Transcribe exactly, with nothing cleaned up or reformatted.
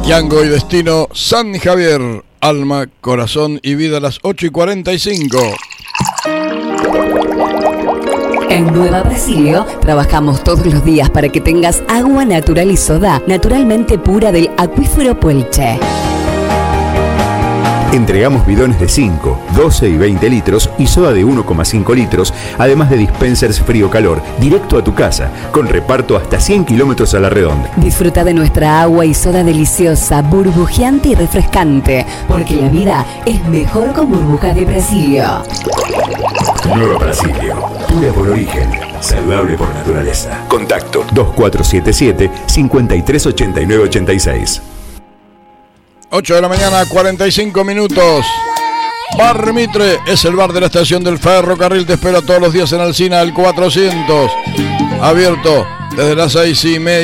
Yango y destino San Javier. Alma, corazón y vida a las ocho y cuarenta y cinco. En Nueva Brasilio trabajamos todos los días para que tengas agua natural y soda naturalmente pura del acuífero Puelche. Entregamos bidones de cinco, doce y veinte litros y soda de uno coma cinco litros, además de dispensers frío-calor, directo a tu casa, con reparto hasta cien kilómetros a la redonda. Disfruta de nuestra agua y soda deliciosa, burbujeante y refrescante, porque la vida es mejor con burbujas de Brasilio. Nueva Brasilio, pura por origen, saludable por naturaleza. Contacto dos cuatro siete siete, cinco tres ocho nueve ocho seis. ocho de la mañana, cuarenta y cinco minutos. Bar Mitre es el bar de la estación del ferrocarril. Te espera todos los días en Alsina, el cuatrocientos. Abierto desde las seis y media.